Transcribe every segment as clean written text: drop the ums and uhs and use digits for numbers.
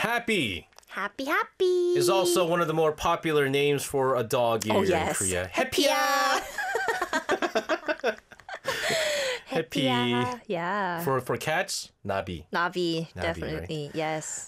Happy Happy. is also one of the more popular names for a dog here in Korea. Happy야. Happy. Yeah. For cats, Nabi. Navi, Navi, definitely. right? Yes.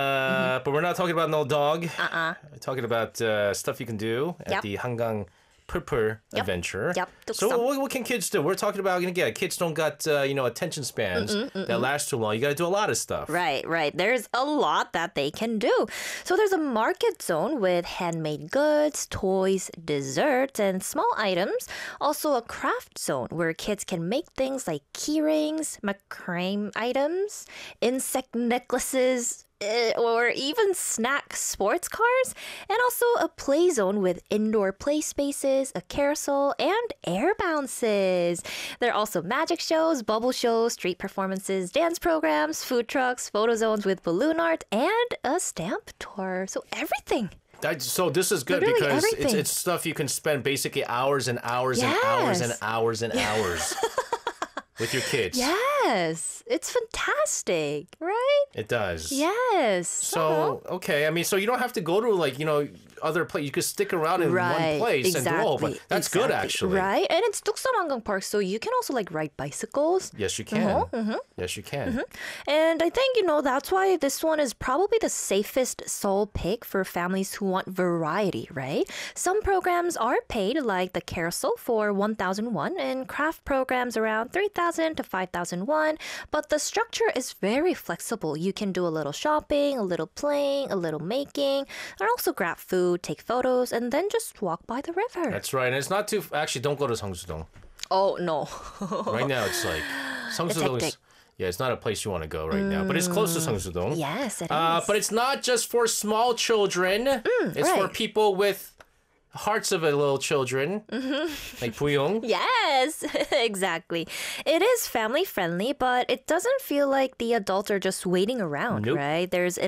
But we're not talking about no dog. We're talking about stuff you can do at Yep. the Hangang Purpur adventure. Yep. So Tuksam. what can kids do? We're talking about, kids don't got, attention spans that last too long. You got to do a lot of stuff. Right. There's a lot that they can do. So there's a market zone with handmade goods, toys, desserts, and small items. Also a craft zone where kids can make things like key rings, macrame items, insect necklaces, or even snack sports cars, and also a play zone with indoor play spaces, a carousel, and air bounces. There are also magic shows, bubble shows, street performances, dance programs, food trucks, photo zones with balloon art, and a stamp tour. So everything. So this is good Literally because everything. it's stuff you can spend basically hours and hours and hours and Yes. hours and hours with your kids. Yes, it's fantastic, right? It does. Yes. So, okay. I mean, so you don't have to go to other place. You could stick around in one place and do all, but that's good actually. Right? And it's Tuksam Hangang Park, so you can also ride bicycles. Yes, you can. Yes, you can. And I think, that's why this one is probably the safest Seoul pick for families who want variety, right? Some programs are paid, like the carousel for 1,000 won, and craft programs around 3,000 to 5,000 won. But the structure is very flexible. You can do a little shopping, a little playing, a little making, and also grab food, take photos, and then just walk by the river. That's right. And it's not too. Actually, don't go to Seongsu-dong. Oh, no. Right now, it's like Seongsu-dong is. hectic. Yeah, it's not a place you want to go right now, but it's close to Seongsu-dong. Yes, it is. But it's not just for small children. It's for right. people with hearts of a little children, like Buyong. Yes, exactly. It is family friendly, but it doesn't feel like the adults are just waiting around, Nope. right? There's